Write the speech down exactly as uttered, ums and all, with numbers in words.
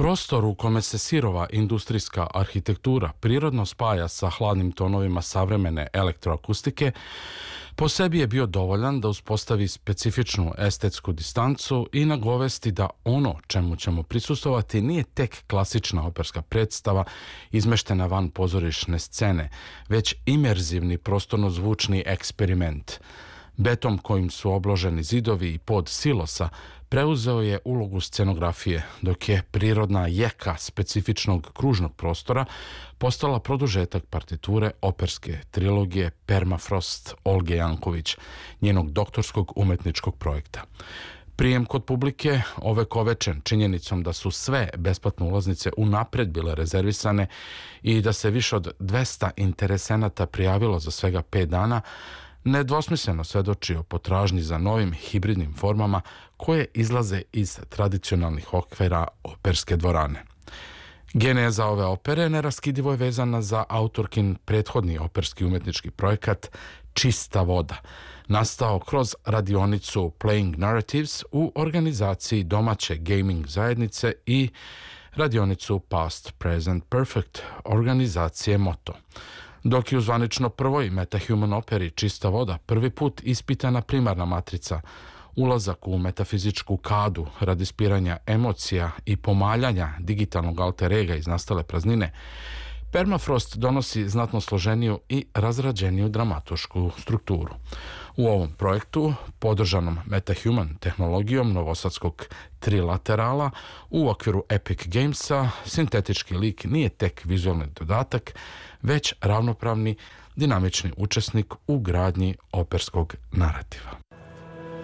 Prostor u kome se sirova industrijska arhitektura prirodno spaja sa hladnim tonovima savremene elektroakustike, po sebi je bio dovoljan da uspostavi specifičnu estetsku distancu i nagovesti da ono čemu ćemo prisustovati nije tek klasična operska predstava izmeštena van pozorišne scene, već imerzivni prostorno-zvučni eksperiment. Beton kojim su obloženi zidovi i pod silosa preuzeo je ulogu scenografije, dok je prirodna jeka specifičnog kružnog prostora postala produžetak partiture operske trilogije Permafrost Olge Janković, njenog doktorskog umetničkog projekta. Prijem kod publike ovekovečen činjenicom da su sve besplatne ulaznice unapred bile rezervisane i da se više od dvesta interesenata prijavilo za svega pet dana, nedvosmisleno svedoči o potražnji za novim hibridnim formama koje izlaze iz tradicionalnih okvira operske dvorane. Geneza ove opere neraskidivo je vezana za autorkin prethodni operski umetnički projekat Čista voda, nastao kroz radionicu Playing Narratives u organizaciji domaće gaming zajednice i radionicu Past, Present, Perfect organizacije Moto. Dok je u zvanično prvoj Metahuman operi Čista voda prvi put ispitana primarna matrica, ulazak u metafizičku kadu radi spiranja emocija i pomaljanja digitalnog alter ega iz nastale praznine, Permafrost donosi znatno složeniju i razrađeniju dramaturšku strukturu. U ovom projektu, podržanom Metahuman tehnologijom novosadskog trilaterala u okviru Epic Gamesa, sintetički lik nije tek vizualni dodatak, već ravnopravni dinamični učesnik u gradnji operskog narativa.